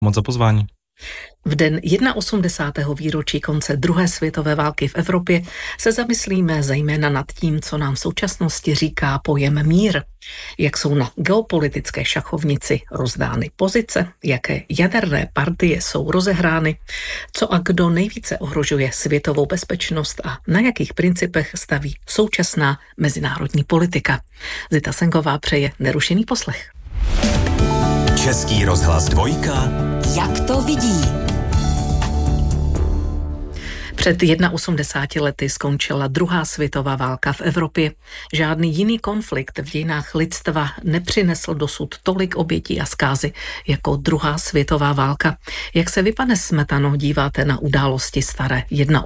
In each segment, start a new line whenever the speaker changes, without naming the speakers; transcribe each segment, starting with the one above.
Moc za pozvání.
V den 81. výročí konce druhé světové války v Evropě se zamyslíme zejména nad tím, co nám v současnosti říká pojem mír. Jak jsou na geopolitické šachovnici rozdány pozice, jaké jaderné partie jsou rozehrány, co a kdo nejvíce ohrožuje světovou bezpečnost a na jakých principech staví současná mezinárodní politika. Zita Senková přeje nerušený poslech.
Český rozhlas Dvojka.
Jak to vidí?
Před 81 lety skončila druhá světová válka v Evropě. Žádný jiný konflikt v dějinách lidstva nepřinesl dosud tolik obětí a zkázy jako druhá světová válka. Jak se vy, pane Smetano, díváte na události staré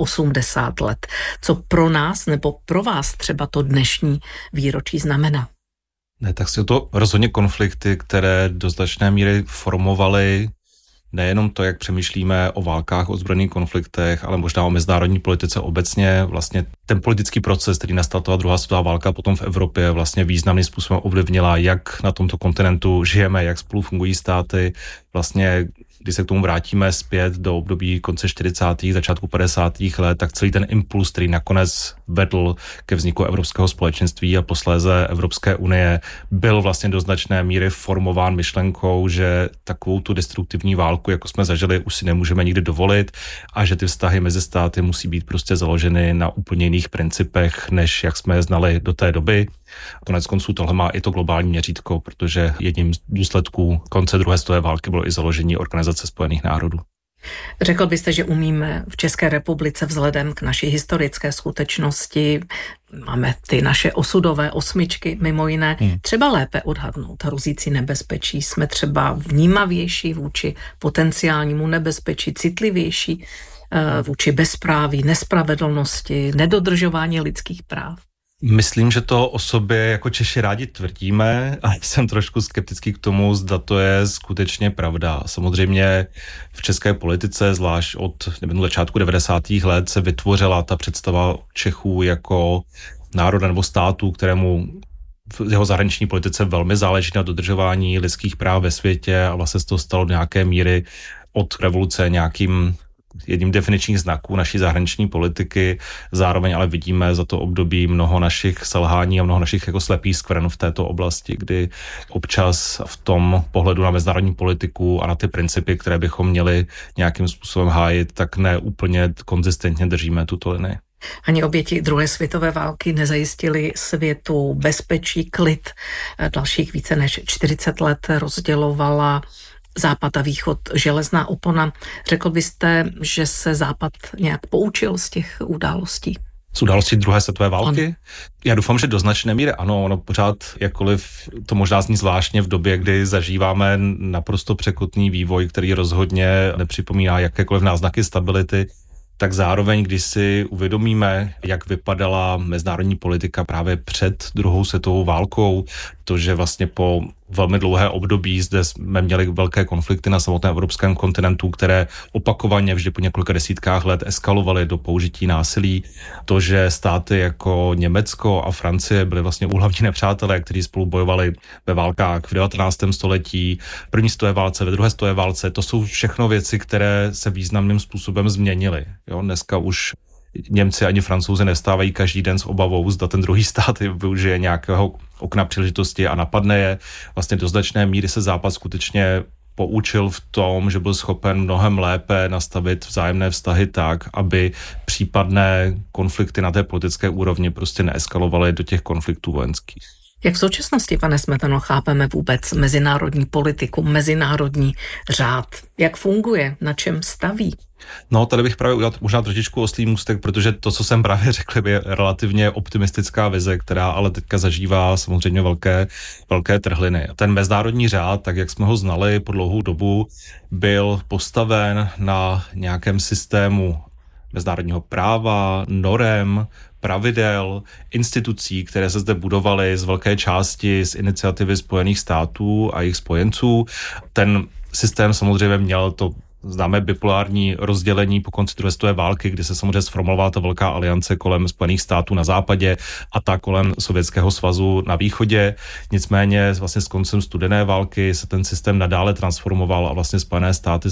81 let? Co pro nás nebo pro vás třeba to dnešní výročí znamená?
Ne, tak jsou to rozhodně konflikty, které do značné míry formovaly nejenom to, jak přemýšlíme o válkách, o ozbrojených konfliktech, ale možná o mezinárodní politice obecně. Vlastně ten politický proces, který nastal ta druhá světová válka potom v Evropě, vlastně významným způsobem ovlivnila, jak na tomto kontinentu žijeme, jak spolu fungují státy. Vlastně, když se k tomu vrátíme zpět do období konce 40. začátku 50. let, tak celý ten impuls, který nakonec vedl ke vzniku Evropského společenství a posléze Evropské unie, byl vlastně do značné míry formován myšlenkou, že takovou tu destruktivní válku, jako jsme zažili, už si nemůžeme nikdy dovolit a že ty vztahy mezi státy musí být prostě založeny na úplně jiných principech, než jak jsme je znali do té doby. Konec konců tohle má i to globální měřítko, protože jedním z důsledků konce druhé světové války bylo i založení Organizace spojených národů.
Řekl byste, že umíme v České republice vzhledem k naší historické skutečnosti, máme ty naše osudové osmičky mimo jiné, třeba lépe odhadnout hrozící nebezpečí? Jsme třeba vnímavější vůči potenciálnímu nebezpečí, citlivější vůči bezpráví, nespravedlnosti, nedodržování lidských práv?
Myslím, že to o sobě jako Češi rádi tvrdíme, ale jsem trošku skeptický k tomu, zda to je skutečně pravda. Samozřejmě v české politice, zvlášť od začátku 90. let, se vytvořila ta představa Čechů jako národa nebo státu, kterému v jeho zahraniční politice velmi záleží na dodržování lidských práv ve světě a vlastně se to stalo do nějaké míry od revoluce nějakým jedním definičních znaků naší zahraniční politiky. Zároveň ale vidíme za to období mnoho našich selhání a mnoho našich jako slepých skvrn v této oblasti, kdy občas v tom pohledu na mezinárodní politiku a na ty principy, které bychom měli nějakým způsobem hájit, tak ne úplně konzistentně držíme tuto linii.
Ani oběti druhé světové války nezajistili světu bezpečí, klid. Dalších více než 40 let rozdělovala Západ a Východ železná opona. Řekl byste, že se Západ nějak poučil z těch událostí?
Z událostí druhé světové války?
Ano.
Já doufám, že do značné míry ano, ono pořád, jakkoliv to možná zní zvláštně v době, kdy zažíváme naprosto překotný vývoj, který rozhodně nepřipomíná jakékoliv náznaky stability, tak zároveň, když si uvědomíme, jak vypadala mezinárodní politika právě před druhou světovou válkou, to, že vlastně po velmi dlouhé období zde jsme měli velké konflikty na samotném evropském kontinentu, které opakovaně vždy po několika desítkách let eskalovaly do použití násilí. To, že státy jako Německo a Francie byly vlastně úhlavní nepřátelé, kteří spolu bojovali ve válkách v 19. století, v první světové válce, ve druhé světové válce, to jsou všechno věci, které se významným způsobem změnily. Jo, dneska už Němci ani Francouzi nevstávají každý den s obavou, zda ten druhý stát využije nějakého okna příležitosti a napadne je. Vlastně do značné míry se Západ skutečně poučil v tom, že byl schopen mnohem lépe nastavit vzájemné vztahy tak, aby případné konflikty na té politické úrovni prostě neeskalovaly do těch konfliktů vojenských.
Jak v současnosti, pane Smetano, chápeme vůbec mezinárodní politiku, mezinárodní řád? Jak funguje? Na čem staví?
No, tady bych právě udělal možná trošičku oslý můstek, protože to, co jsem právě řekl, je relativně optimistická vize, která ale teďka zažívá samozřejmě velké trhliny. Ten mezinárodní řád, tak jak jsme ho znali po dlouhou dobu, byl postaven na nějakém systému mezinárodního práva, norem, pravidel, institucí, které se zde budovaly z velké části z iniciativy Spojených států a jejich spojenců. Ten systém samozřejmě měl to známé bipolární rozdělení po konci druhé světové války, kdy se samozřejmě sformovala ta velká aliance kolem Spojených států na západě a ta kolem Sovětského svazu na východě. Nicméně vlastně s koncem studené války se ten systém nadále transformoval a vlastně Spojené státy